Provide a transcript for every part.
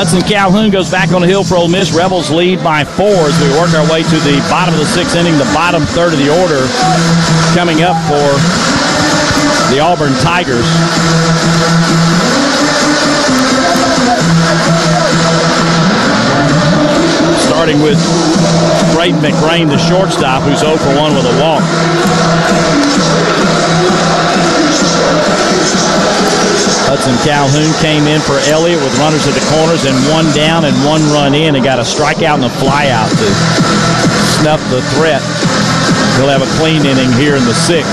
Hudson Calhoun goes back on the hill for Ole Miss. Rebels lead by 4 as we work our way to the bottom of the 6th inning, the bottom third of the order coming up for the Auburn Tigers. Starting with Braden McRain, the shortstop, who's 0 for 1 with a walk. Hudson Calhoun came in for Elliott with runners at the corners and 1 down and 1 run in, and got a strikeout and a flyout to snuff the threat. He'll have a clean inning here in the 6th.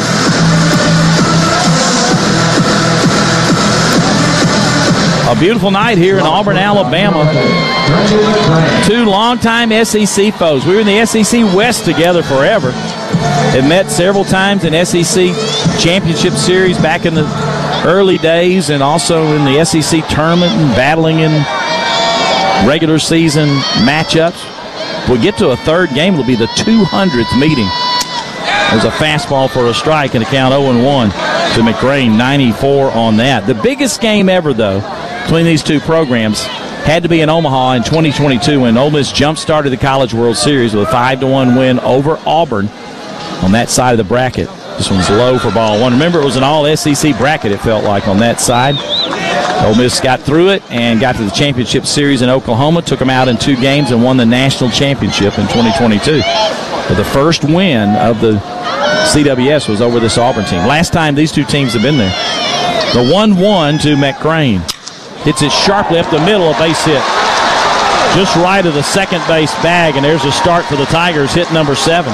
A beautiful night here in Auburn, Alabama. 2 longtime SEC foes. We were in the SEC West together forever. Have met several times in SEC Championship Series back in the early days, and also in the SEC tournament and battling in regular season matchups. If we get to a third game, it'll be the 200th meeting. There's a fastball for a strike and a count 0-1 to McRain, 94 on that. The biggest game ever, though, between these two programs had to be in Omaha in 2022 when Ole Miss jump-started the College World Series with a 5-1 win over Auburn on that side of the bracket. This one's low for ball 1. Remember, it was an all-SEC bracket, it felt like, on that side. Ole Miss got through it and got to the championship series in Oklahoma, took them out in 2 games, and won the national championship in 2022. But the first win of the CWS was over this Auburn team. Last time these two teams have been there. The 1-1 to McRain. Hits it sharply up the middle, a base hit. Just right of the second base bag, and there's a start for the Tigers, hit number 7.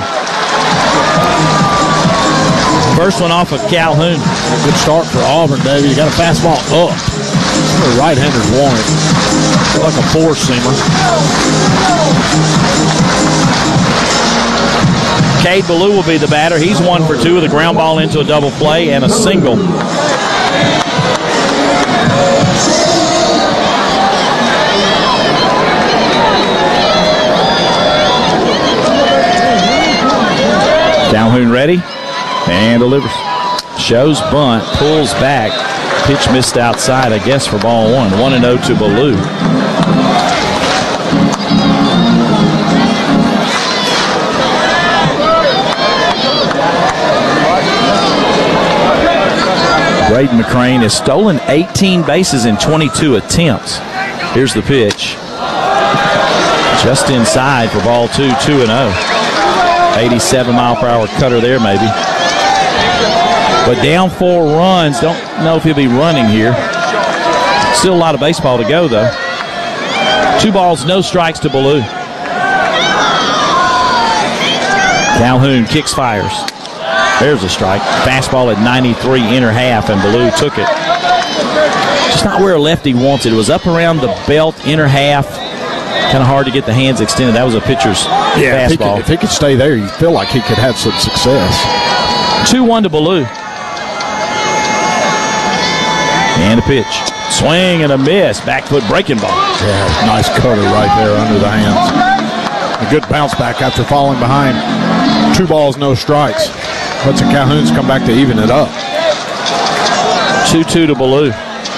First one off of Calhoun. A good start for Auburn, David. You got a fastball up. The right-handers want it. Like a four-seamer. Cade Ballou will be the batter. He's 1 for 2 with a ground ball into a double play and a single. Calhoun ready and delivers. Shows bunt, pulls back. Pitch missed outside, I guess, for ball 1. 1-0 to Ballou. Braden McRain has stolen 18 bases in 22 attempts. Here's the pitch. Just inside for ball 2, 2-0. 87-mile-per-hour cutter there, maybe. But down 4 runs. Don't know if he'll be running here. Still a lot of baseball to go, though. 2 balls, no strikes to Ballou. Calhoun kicks, fires. There's a strike. Fastball at 93, inner half, and Ballou took it. Just not where a lefty wants it. It was up around the belt, inner half. Kind of hard to get the hands extended. That was a pitcher's fastball. If he could stay there, you feel like he could have some success. 2-1 to Ballou. And a pitch. Swing and a miss. Back foot breaking ball. Yeah, nice cutter right there under the hands. A good bounce back after falling behind. 2 balls, no strikes. Hudson Calhoun's come back to even it up. 2-2 to Ballou.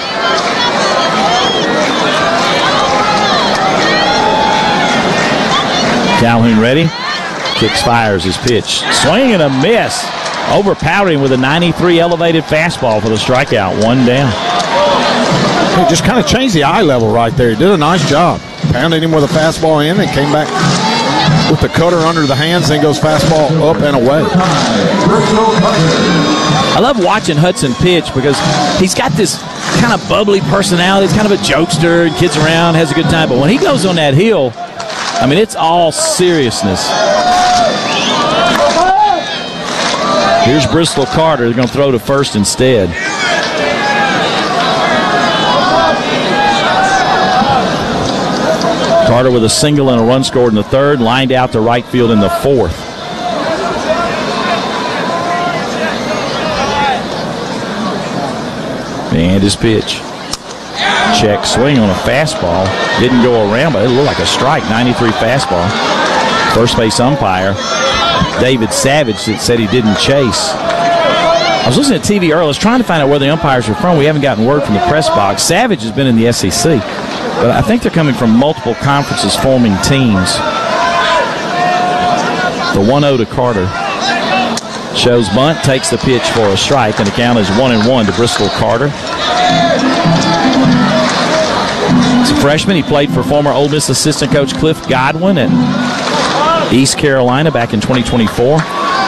Calhoun ready. Kicks, fires his pitch. Swing and a miss. Overpowering with a 93 elevated fastball for the strikeout. 1 down. He just kind of changed the eye level right there. He did a nice job. Pounded him with a fastball in and came back with the cutter under the hands, then goes fastball up and away. I love watching Hudson pitch because he's got this kind of bubbly personality. He's kind of a jokester, kids around, has a good time. But when he goes on that hill, I mean, it's all seriousness. Here's Bristol Carter. They're going to throw to first instead. Carter with a single and a run scored in the 3rd, lined out to right field in the 4th. And his pitch. Check swing on a fastball. Didn't go around, but it looked like a strike. 93 fastball. First base umpire, David Savage, that said he didn't chase. I was listening to TV earlier. I was trying to find out where the umpires are from. We haven't gotten word from the press box. Savage has been in the SEC. But I think they're coming from multiple conferences forming teams. The 1-0 to Carter. Shows bunt, takes the pitch for a strike, and the count is 1-1 to Bristol Carter. He's a freshman. He played for former Ole Miss assistant coach Cliff Godwin at East Carolina back in 2024.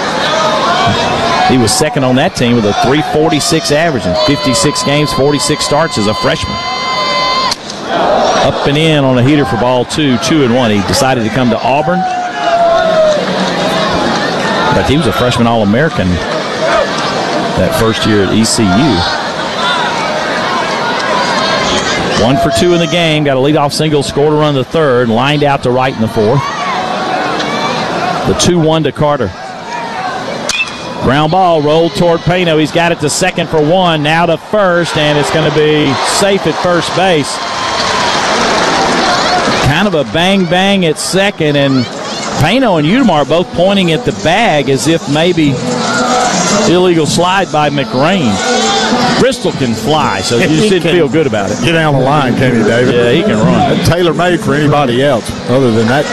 He was second on that team with a .346 average in 56 games, 46 starts as a freshman. Up and in on a heater for ball 2, 2-1. He decided to come to Auburn. But he was a freshman All-American that first year at ECU. 1 for 2 in the game. Got a leadoff single, scored a run in the third, lined out to right in the fourth. The 2-1 to Carter. Ground ball rolled toward Pano. He's got it to second for 1. Now to first, and it's going to be safe at first base. Kind of a bang-bang at second, and Pano and Udemar both pointing at the bag as if maybe illegal slide by McRain. Bristol can fly, so you just didn't feel good about it. Get down the line, can he, David? Yeah, he can run. That's tailor-made for anybody else other than that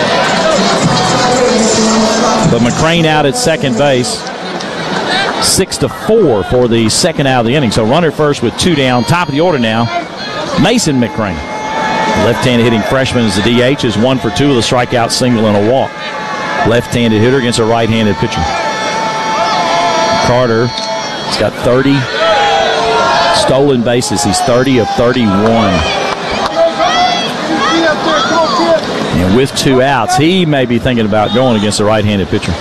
guy. But McRain out at second base. 6-4 for the second out of the inning. So runner first with 2 down. Top of the order now, Mason McRain. Left-handed hitting freshman as the DH is 1 for 2 with a strikeout, single, and a walk. Left-handed hitter against a right-handed pitcher. Carter has got 30 stolen bases. He's 30 of 31. And with 2 outs, he may be thinking about going against a right-handed pitcher.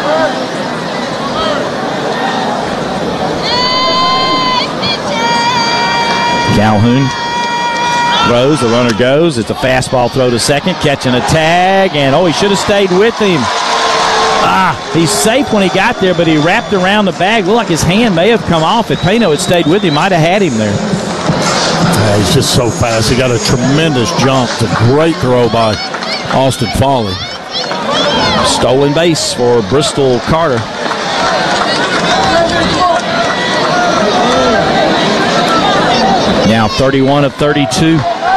Calhoun throws, the runner goes. It's a fastball throw to second, catching a tag, and he should have stayed with him. He's safe when he got there, but he wrapped around the bag. Looked like his hand may have come off. If Pano had stayed with him, might have had him there. Yeah, he's just so fast. He got a tremendous jump. It's a great throw by Austin Foley. Stolen base for Bristol Carter. Now 31 of 32.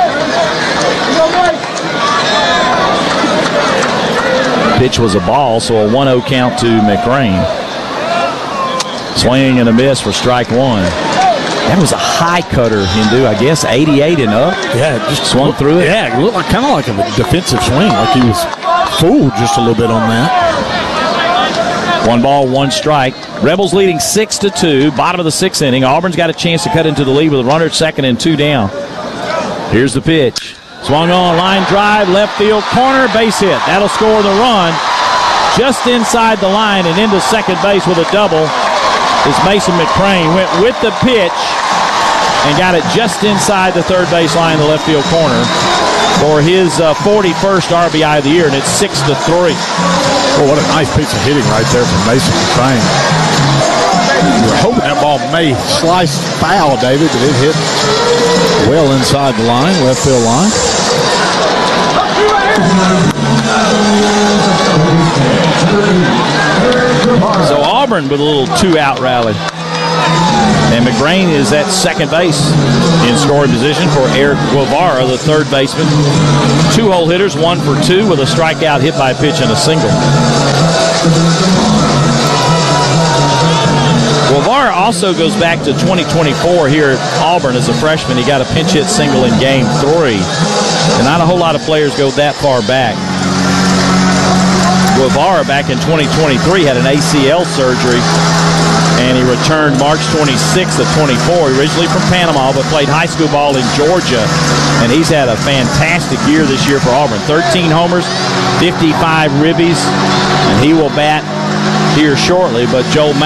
Pitch was a ball, so a 1-0 count to McRain. Swing and a miss for strike 1. That was a high cutter, Hindu, I guess, 88 and up. Yeah, just swung through it. Yeah, it looked like kind of like a defensive swing, like he was fooled just a little bit on that. 1 ball, 1 strike. Rebels leading 6-2. Bottom of the 6th inning. Auburn's got a chance to cut into the lead with a runner at second and 2 down. Here's the pitch. Swung on, line drive, left field corner, base hit. That'll score the run. Just inside the line and into second base with a double is Mason McRain. Went with the pitch and got it just inside the third base line, the left field corner, for his 41st RBI of the year, and it's 6-3. Well, what a nice piece of hitting right there from Mason McRain. You were hoping that ball may slice foul, David, but it hit well inside the line, left field line. So Auburn with a little 2-out rally. And McRain is at second base in scoring position for Eric Guevara, the third baseman. 2-hole hitters, 1 for 2 with a strikeout, hit by a pitch, and a single. Guevara also goes back to 2024 here at Auburn as a freshman. He got a pinch hit single in game 3. And not a whole lot of players go that far back. Guevara back in 2023 had an ACL surgery, and he returned March 26th of 24, originally from Panama, but played high school ball in Georgia, and he's had a fantastic year this year for Auburn. 13 homers, 55 ribbies, and he will bat here shortly, but Joel